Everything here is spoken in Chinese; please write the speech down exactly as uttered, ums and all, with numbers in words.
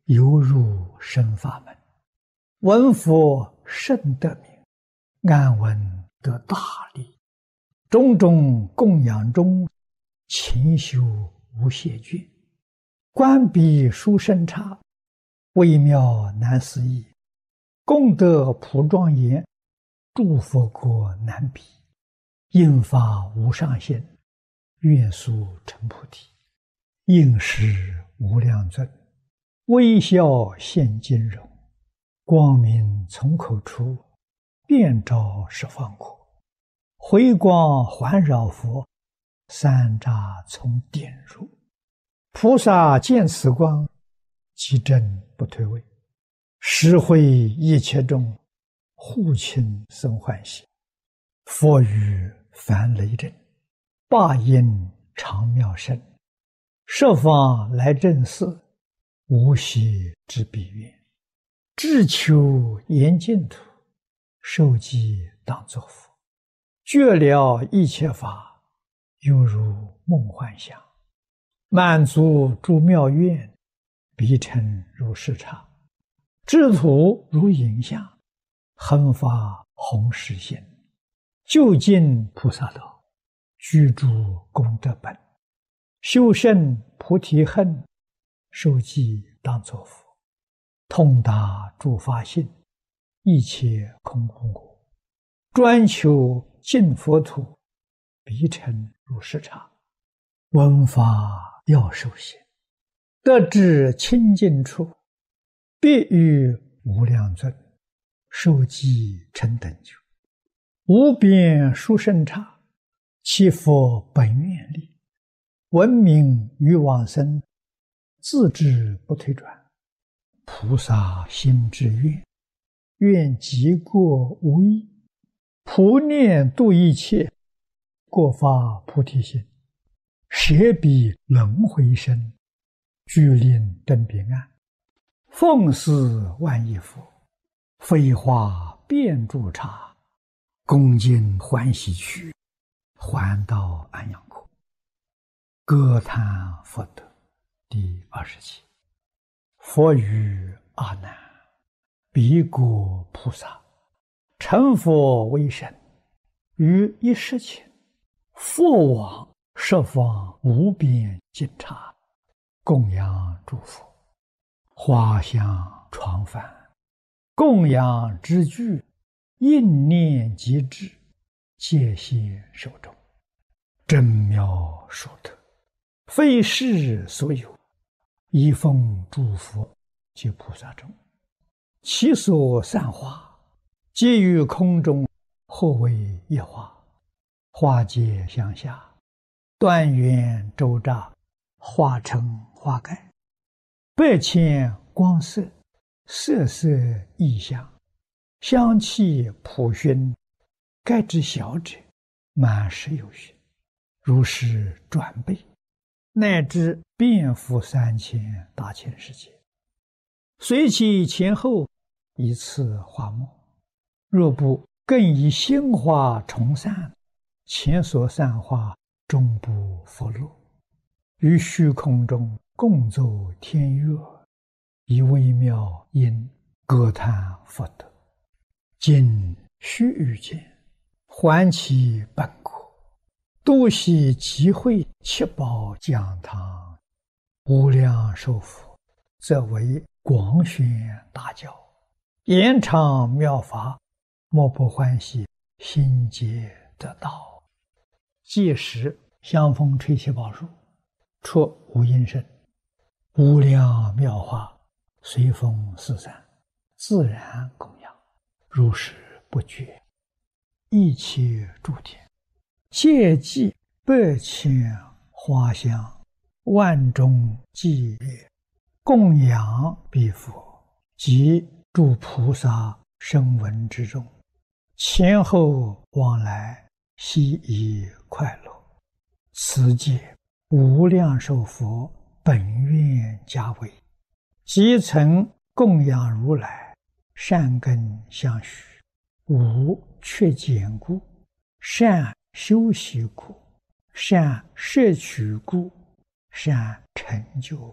犹如生法门。闻佛甚得名，安闻得大利。种种供养中，勤修无懈倦。观彼殊胜刹，微妙难思议。功德普庄严，诸佛国难比。应发无上限，愿速成菩提。应时无量尊，微笑现金容。光明从口出，遍照十方国。回光环绕佛，三匝从点入。菩萨见此光，即真不退位。实会一切众，护亲生欢喜。佛语凡雷震，霸音长妙声。设方来正寺，无息之彼愿。志求严净土，受记当作佛。觉了一切法，犹如梦幻想。满足诸妙愿，彼尘如视刹。智土如影像，恒发弘誓心。究竟菩萨道，居住功德本。修胜菩提恨，受记当作佛。通达诸法性，一切空无我。专求净佛土，彼尘如视刹。闻法要受限，得至清净处，必遇无量尊。受记成等觉，无边殊胜刹。其佛本愿力，闻名于往生，自知不退转。菩萨心之愿，愿极过无异。普念度一切，过发菩提心。舍彼轮回身，具令登彼岸。奉祀万亿佛，飞花遍诸刹。恭敬欢喜去，还到安养国。歌叹佛德第二十七。佛语阿难：彼国菩萨，成佛为身，于一时前，佛往十方无边尽刹，供养诸佛。花香床幡，供养之具，应念即至，戒谢手中。真妙殊特，非世所有。一奉诸佛及菩萨中，其所散花，皆于空中，或为一花。花皆向下，端圆周匝，化成花盖。百千光色，色色异香，香气普熏。盖之小者，满十有余，如是转倍，乃至遍覆三千大千世界。随其前后，以次花末。若不更以新花重散，前所散花终不复落。于虚空中共奏天乐，以微妙音歌叹佛德。今须臾间，还其本国。度悉集会七宝讲堂，无量寿佛，则为广宣大教，延长妙法，莫不欢喜，心皆得道。届时香风吹七宝树，出无音声，无量妙法随风四散，自然供养，如是不绝。一切诸天，戒记百千花香，万众伎乐，供养彼佛及诸菩萨声闻之中，前后往来，悉以快乐。此界无量寿佛本愿家为，即曾供养如来，善根相续，无缺减故，善修习故，善摄取故，善成就